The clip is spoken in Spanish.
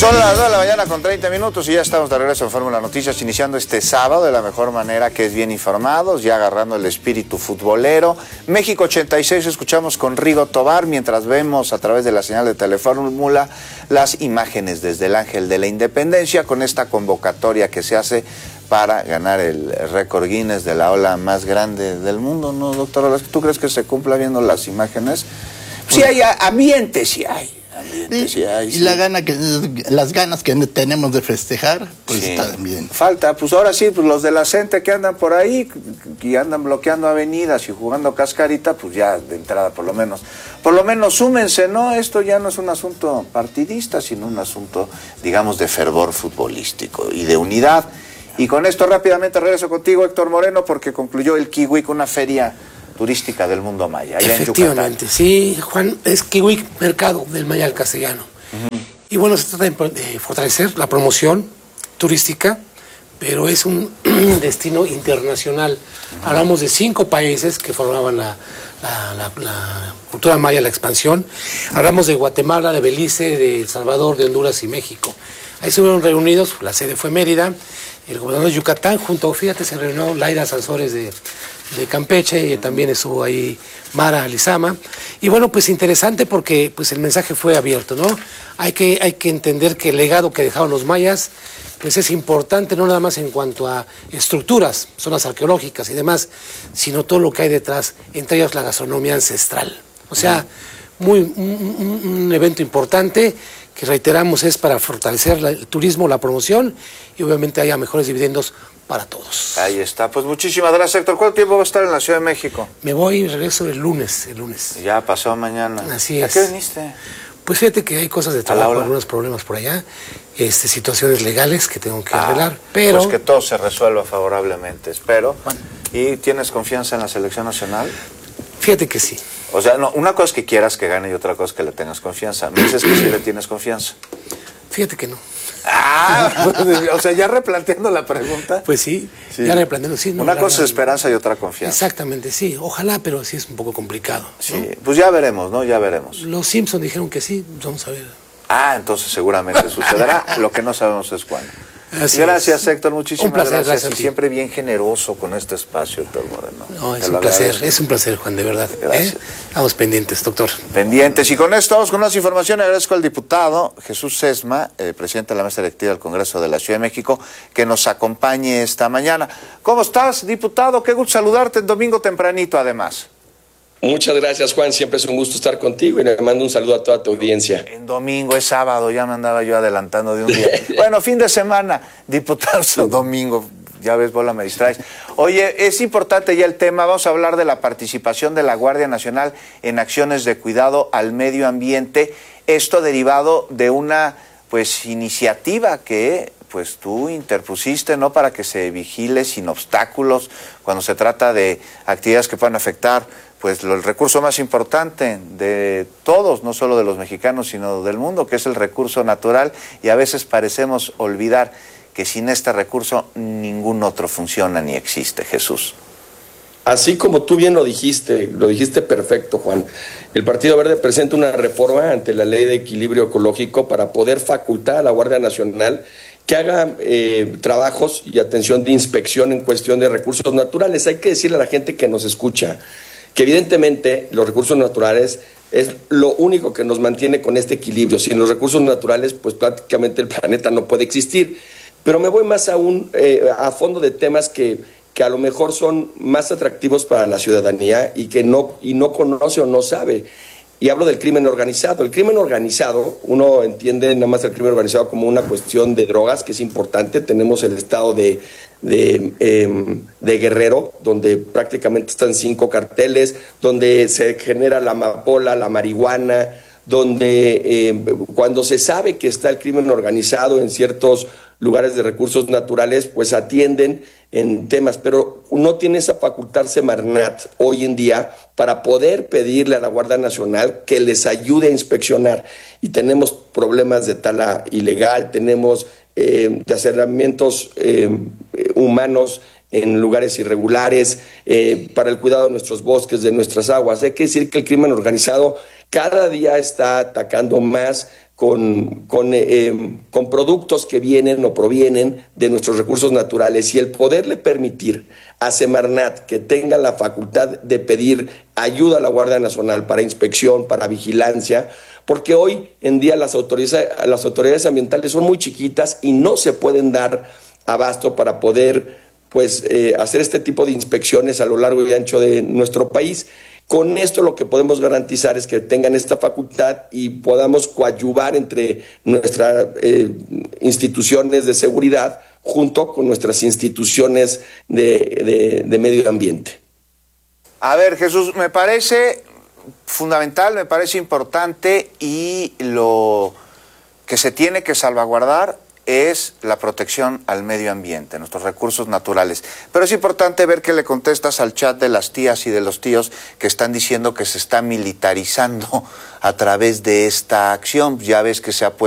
Son las 2 de la mañana con 30 minutos y ya estamos de regreso en Fórmula Noticias, iniciando este sábado de la mejor manera, que es bien informados, ya agarrando el espíritu futbolero. México 86 escuchamos con Rigo Tobar, mientras vemos a través de la señal de Telefórmula las imágenes desde el Ángel de la Independencia con esta convocatoria que se hace para ganar el récord Guinness de la ola más grande del mundo, ¿no, doctor? ¿Tú crees que se cumpla viendo las imágenes? Sí hay ambiente, sí hay. Y las ganas que tenemos de festejar, pues sí, está bien. Falta, pues ahora sí, pues los de la gente que andan por ahí, que andan bloqueando avenidas y jugando cascarita, pues ya de entrada por lo menos súmense, ¿no? Esto ya no es un asunto partidista, sino un asunto, digamos, de fervor futbolístico y de unidad. Y con esto rápidamente regreso contigo, Héctor Moreno, porque concluyó el Kiwik, una feria turística del mundo maya. Efectivamente, sí, Juan, es Kiwik, mercado del maya al castellano. Y bueno, se trata de fortalecer la promoción turística, pero es un destino internacional. Hablamos de 5 países que formaban la cultura maya, la expansión. Hablamos de Guatemala, de Belice, de El Salvador, de Honduras y México. Ahí se fueron reunidos, la sede fue Mérida, el gobernador de Yucatán, se reunió Laira Sansores de Campeche, y también estuvo ahí Mara Lizama. Y bueno, pues interesante porque pues el mensaje fue abierto, ¿no? Hay que entender que el legado que dejaron los mayas pues es importante, no nada más en cuanto a estructuras, zonas arqueológicas y demás, sino todo lo que hay detrás, entre ellas la gastronomía ancestral. O sea, un evento importante que reiteramos es para fortalecer el turismo, la promoción, y obviamente haya mejores dividendos para todos. Ahí está, pues muchísimas gracias, Héctor. ¿Cuánto tiempo va a estar en la Ciudad de México? Me voy y regreso el lunes. Ya pasó mañana. Así es. ¿A qué viniste? Pues fíjate que hay cosas de trabajo, algunos problemas por allá, situaciones legales que tengo que arreglar, pero... Pues que todo se resuelva favorablemente, espero. Bueno. ¿Y tienes confianza en la selección nacional? Fíjate que sí. O sea, no, una cosa es que quieras que gane y otra cosa es que le tengas confianza. ¿Me dices que sí le tienes confianza? Fíjate que no. O sea, ya replanteando la pregunta. Pues sí, ya replanteando, sí. No, una cosa es esperanza y otra confianza. Exactamente, sí. Ojalá, pero sí es un poco complicado, ¿no? Sí, pues ya veremos, ¿no? Ya veremos. Los Simpsons dijeron que sí, vamos a ver. Entonces seguramente sucederá. Lo que no sabemos es cuándo. Gracias, Héctor, muchísimas gracias. Y siempre bien generoso con este espacio, Héctor Moreno. No, es un placer, Juan, de verdad. Gracias. Vamos pendientes, doctor. Pendientes. Y con esto vamos con más información. Agradezco al diputado Jesús Sesma, presidente de la mesa directiva del Congreso de la Ciudad de México, que nos acompañe esta mañana. ¿Cómo estás, diputado? Qué gusto saludarte en domingo tempranito, además. Muchas gracias, Juan. Siempre es un gusto estar contigo y le mando un saludo a toda tu audiencia. En domingo es sábado, ya me andaba yo adelantando de un día. Bueno, fin de semana, diputado, domingo, ya ves, bola, me distraes. Oye, es importante ya el tema, vamos a hablar de la participación de la Guardia Nacional en acciones de cuidado al medio ambiente. Esto derivado de una, iniciativa que... pues tú interpusiste, ¿no?, para que se vigile sin obstáculos cuando se trata de actividades que puedan afectar, pues, el recurso más importante de todos, no solo de los mexicanos, sino del mundo, que es el recurso natural, y a veces parecemos olvidar que sin este recurso ningún otro funciona ni existe, Jesús. Así como tú bien lo dijiste perfecto, Juan. El Partido Verde presenta una reforma ante la Ley de Equilibrio Ecológico para poder facultar a la Guardia Nacional que haga trabajos y atención de inspección en cuestión de recursos naturales. Hay que decirle a la gente que nos escucha que evidentemente los recursos naturales es lo único que nos mantiene con este equilibrio. Sin los recursos naturales, pues prácticamente el planeta no puede existir. Pero me voy más aún a fondo de temas que a lo mejor son más atractivos para la ciudadanía y que no conoce o no sabe. Y hablo del crimen organizado. El crimen organizado, uno entiende nada más el crimen organizado como una cuestión de drogas, que es importante. Tenemos el estado de Guerrero, donde prácticamente están 5 carteles, donde se genera la amapola, la marihuana, donde cuando se sabe que está el crimen organizado en ciertos lugares de recursos naturales, pues atienden en temas, pero no tiene esa facultad Semarnat hoy en día para poder pedirle a la Guardia Nacional que les ayude a inspeccionar. Y tenemos problemas de tala ilegal, tenemos de acerramientos humanos en lugares irregulares, para el cuidado de nuestros bosques, de nuestras aguas. Hay que decir que el crimen organizado cada día está atacando más con productos que vienen o provienen de nuestros recursos naturales, y el poderle permitir a Semarnat que tenga la facultad de pedir ayuda a la Guardia Nacional para inspección, para vigilancia, porque hoy en día las autoridades ambientales son muy chiquitas y no se pueden dar abasto para poder hacer este tipo de inspecciones a lo largo y ancho de nuestro país. Con esto lo que podemos garantizar es que tengan esta facultad y podamos coadyuvar entre nuestras instituciones de seguridad junto con nuestras instituciones de medio ambiente. A ver, Jesús, me parece fundamental, me parece importante, y lo que se tiene que salvaguardar es la protección al medio ambiente, nuestros recursos naturales. Pero es importante ver que le contestas al chat de las tías y de los tíos que están diciendo que se está militarizando a través de esta acción. Ya ves que se ha puesto